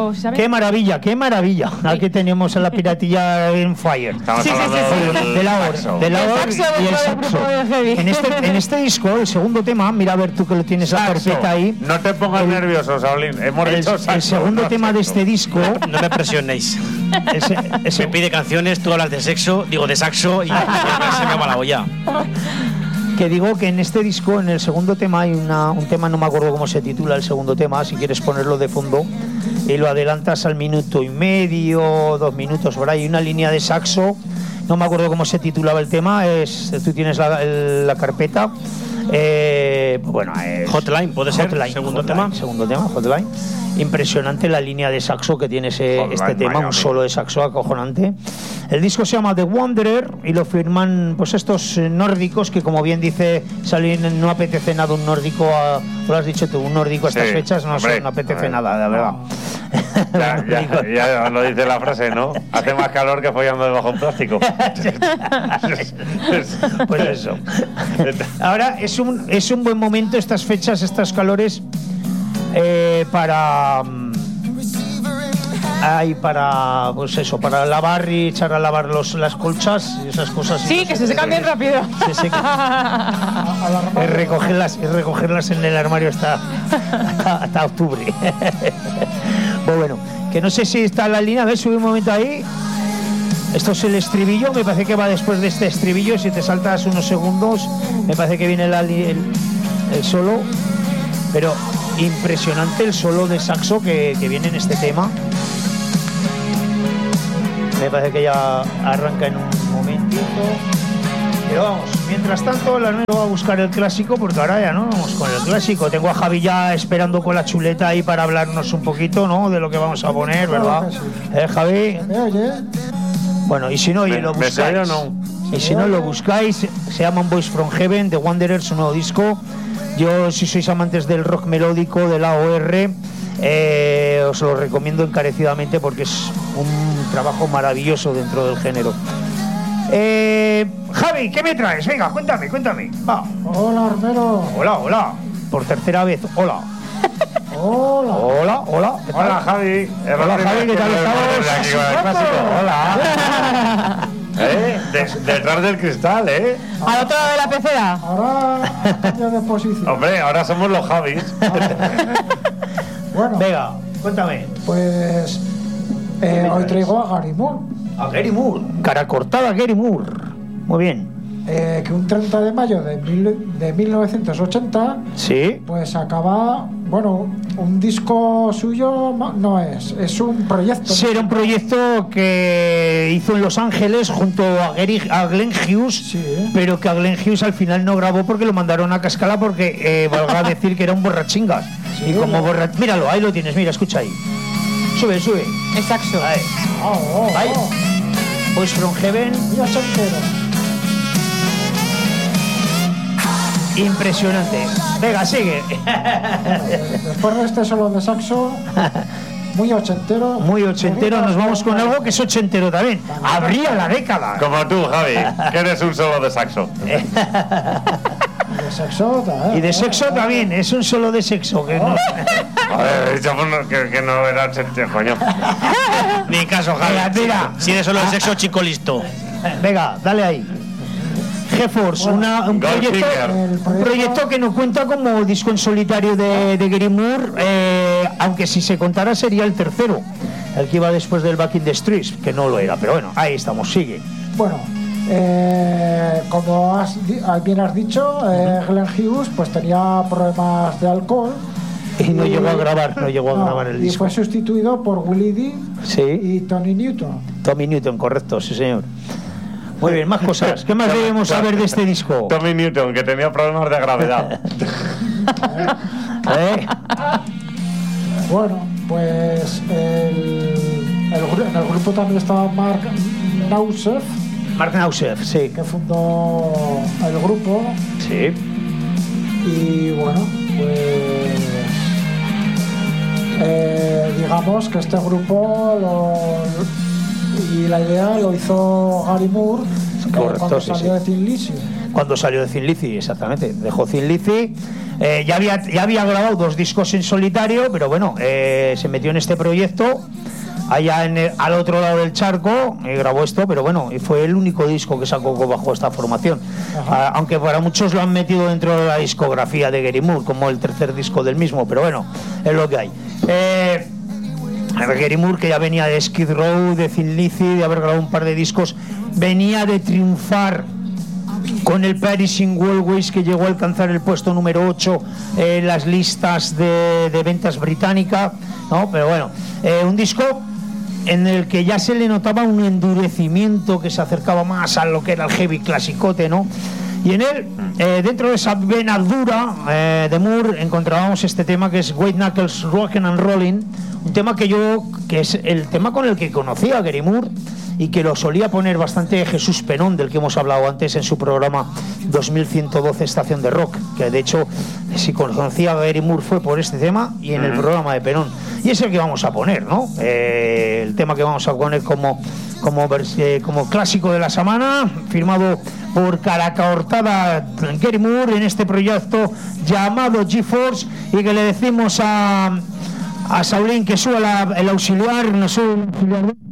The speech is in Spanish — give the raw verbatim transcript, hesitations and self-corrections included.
o ¿sabes? Qué maravilla, qué maravilla. Sí. Aquí tenemos a la piratilla en fire. Estamos Sí, sí, hablando sí, sí. del De la saxo. hora, de la El hora saxo y el dentro del saxo. grupo de heavy. En este, en este disco, el segundo tema, mira a ver tú que lo tienes la Saxo. carpeta ahí. No te pongas El- nervioso, Saulín. Hemos El, dicho el saxo, segundo no tema de sexo. este disco, No me presionéis. ese, ese- Me pide canciones, tú hablas de sexo, digo de saxo y, y se me va la olla. que digo que en este disco, en el segundo tema, hay una, un tema, no me acuerdo cómo se titula el segundo tema, si quieres ponerlo de fondo, y lo adelantas al minuto y medio, dos minutos por ahí, una línea de saxo, no me acuerdo cómo se titulaba el tema, es, tú tienes la, el- la carpeta, eh, bueno, es Hotline, ¿puede ser? Hotline, Segundo Hotline, tema. segundo tema, Hotline. Impresionante la línea de saxo que tiene ese, Hotline, este tema, Miami. un solo de saxo acojonante. El disco se llama The Wanderer y lo firman pues estos eh, nórdicos que, como bien dice Salín, no apetece nada un nórdico, a, lo has dicho tú, un nórdico a estas Sí, fechas no, hombre, no apetece hombre. nada, la verdad. Ya, ya, ya lo dice la frase, ¿no? Hace más calor que follando debajo de un plástico. Pues eso. Ahora es un, es un buen momento estas fechas, estos calores eh, para mm, ay, para pues eso, para lavar y echar a lavar los, las colchas y esas cosas. Sí, que se secan bien rápido. Se secan. Y recogerlas, y recogerlas en el armario hasta, hasta, hasta octubre. Pues bueno, que no sé si está la línea, a ver, sube un momento ahí. Esto es el estribillo, me parece que va después de este estribillo, si te saltas unos segundos, me parece que viene la li- el, el solo, pero impresionante el solo de saxo que, que viene en este tema. Me parece que ya arranca en un momentito. Pero vamos, mientras tanto, la nueva va a buscar el clásico, porque ahora ya no vamos con el clásico. Tengo a Javi ya esperando con la chuleta ahí para hablarnos un poquito, ¿no? De lo que vamos a poner, ¿verdad? ¿Eh, Javi? ¿Me oye? Bueno, y si no, y ¿Me- lo me se oye buscáis. o no? Y si no lo buscáis, se llaman Boys from Heaven, The Wanderers, su nuevo disco. Yo, si sois amantes del rock melódico, de la O R, eh, os lo recomiendo encarecidamente porque es un trabajo maravilloso dentro del género. Eh, Javi, ¿qué me traes? Venga, cuéntame, cuéntame. Va. Hola, Armero. Hola, hola. Por tercera vez, hola. Hola. Hola, hola. ¿qué tal? Hola, Javi. Hola, Javi, ¿qué tal estamos? Aquí con el clásico. Hola. ¿Eh? De- detrás del cristal, ¿eh? Al otro lado de la pecera. Ahora cambio de posición. Hombre, ahora somos los Javis. Bueno, Venga, cuéntame. pues eh, hoy traigo a Gary Moore, A Gary Moore. Cara cortada, Gary Moore. Muy bien. eh, que un treinta de mayo de, mil, de mil novecientos ochenta Sí. pues acaba, bueno, un disco suyo no- no es, es un proyecto. Sí, era un proyecto que hizo en Los Ángeles junto a, Gary, a Glenn Hughes, Sí. pero que a Glenn Hughes al final no grabó porque lo mandaron a cascala porque eh, valga decir que era un borrachingas. Sí, y como ¿no? borra... Míralo, ahí lo tienes, mira, escucha ahí. Sube, sube. El saxo. Ahí. Oh, oh, Ahí. oh. Boys from Heaven. Ya se entero. Impresionante. Venga, sigue. Después de este solo de saxo, muy ochentero. Muy ochentero, nos vamos con algo que es ochentero también. Abría la década. Como tú, Javi, que eres un solo de saxo. De sexo, eh, Y de eh, sexo eh. también, es un solo de sexo. Que no... A ver, he dicho pues, que, que no era ochentero, coño. Ni caso, Javi. Venga, mira. Si eres solo el sexo, chico listo. Venga, dale ahí. GeForce, una, un, proyecto, Goldfinger. El un proyecto que no cuenta como disco en solitario de, de Gary Moore, eh, aunque si se contara sería el tercero, el que iba después del Back in the Streets, que no lo era, pero bueno, ahí estamos, sigue. Bueno, eh, como has, di- ah, bien has dicho, eh, Glenn Hughes pues tenía problemas de alcohol. Y no llegó a grabar, no llegó a No, grabar el y disco. fue sustituido por Willie Dean Sí, y Tony Newton. Tommy Newton, correcto, sí señor. Muy bien, más cosas. ¿Qué más debemos saber de este disco? Tommy Newton, que tenía problemas de gravedad. ¿Eh? Bueno, pues el, el gru- en el grupo también estaba Mark Nausef, Mark Nausef, sí. que fundó el grupo. Sí. Y bueno, pues eh, digamos que este grupo lo, y la idea lo hizo Gary Moore eh, Correcto, cuando sí, salió sí. de Thin Lizzy. Cuando salió de Thin Lizzy, exactamente. Dejó Thin Lizzy. Eh, ya, había, ya había grabado dos discos en solitario, pero bueno, eh, se metió en este proyecto. Allá en el, al otro lado del charco, y grabó esto, pero bueno, y fue el único disco que sacó bajo esta formación. Ah, aunque para muchos lo han metido dentro de la discografía de Gary Moore, como el tercer disco del mismo, pero bueno, es lo que hay. Eh, Gary Moore, que ya venía de Skid Row, de Thin Lizzy, de haber grabado un par de discos, venía de triunfar con el Perishing Walkways, que llegó a alcanzar el puesto número ocho en las listas de, de ventas británicas, ¿no? Pero bueno, eh, un disco en el que ya se le notaba un endurecimiento que se acercaba más a lo que era el heavy clasicote, ¿no? Y en él, eh, dentro de esa vena dura eh, de Moore, encontrábamos este tema que es White Knuckles Rockin' and Rollin', un tema que yo, que es el tema con el que conocí a Gary Moore y que lo solía poner bastante Jesús Penón, del que hemos hablado antes en su programa dos mil ciento doce Estación de Rock, que de hecho, si conocía a Gary Moore fue por este tema y en el programa de Penón. Y es el que vamos a poner, ¿no? Eh, el tema que vamos a poner como, como, eh, como clásico de la semana, firmado por Caraca Hortada Gary Moore en este proyecto llamado G-Force, y que le decimos a, a Saulín que suba la, el auxiliar, no sube el auxiliar.